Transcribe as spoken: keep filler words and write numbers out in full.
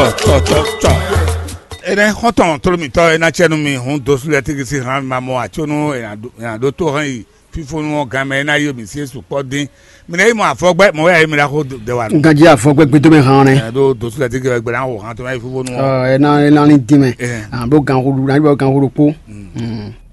tɔ tɔ tɔ ene hɔtɔn tolomitɔ ena tsɛnu mi hun dosule tigisi hàn mamɔ atsonu ɛnado to hàn yi fifonu gãmɛ ena yi omi si sukpɔ dín minɛ yi mo afɔgbɛ mɔ ya yi mi la ko de wa. nka jí afɔgbɛ gbẹtọ bɛ hàn rẹ. ɛnado dosule tigi bɛ gbɛdɛ awo hàn tó ma yi fifonu. ɔ ɛna ɛna ni dín mɛ. ɛ bɔ gankuru n'a bɛ gankuru kpo.